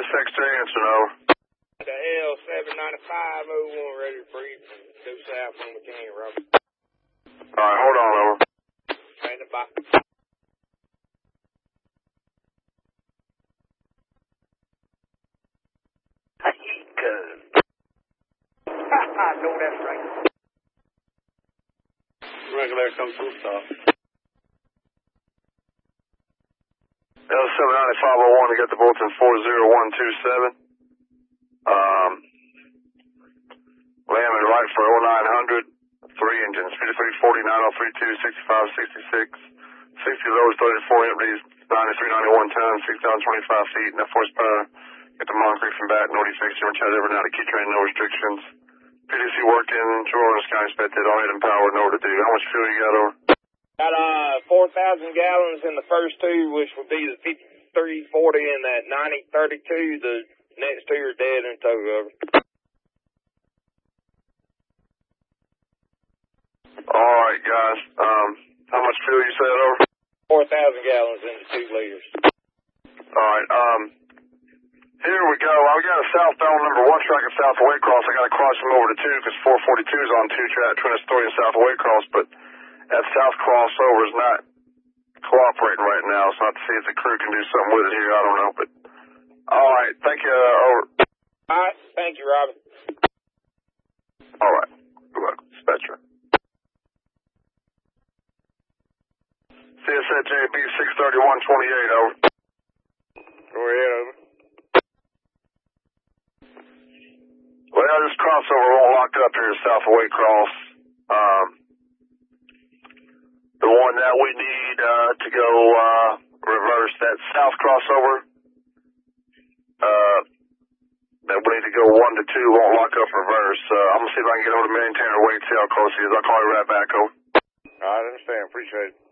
text to answer, over. The L79501 ready for you. Go south on McKinney Road. Alright, hold on, over. Standing by. I know that's right. Regular comes from stop. L79501, you got the bulletin 40127. Landing right for 0900. 3 engines, 5340, 9032, 6566. 60 loads, 34 empties, 9391 tons, 6,025 feet, enough horsepower. Get the Moncrief from Baton, Nordy fixed, everyone chat every night, key train, no restrictions. PDC working, Jordan Sky inspected, all head and power, no to do. How much fuel you got, over? Got 4,000 gallons in the first two, which would be the 5340 and that 9032. The next two are dead in tow, over. Alright, guys. How much fuel you said, over? 4,000 gallons in the 2 liters. Alright, here we go. I got a southbound number 1 tracking south of Waycross. I got to cross him over to 2 because 442 is on 2 track, Twin Astoria south of Waycross, but that south crossover is not cooperating right now, so I have to see if the crew can do something with it here. I don't know, but alright, thank you, over. Alright, thank you, Robin. Alright, good luck, dispatcher. CSAJB 63128, over. Go ahead, over. Well, this crossover won't lock up here south of Waycross. The one that we need to go reverse, that south crossover, that we need to go 1 to 2 won't lock up reverse. I'm going to see if I can get over to maintain or wait, see how close he is. I'll call you right back, over. I understand. Appreciate it.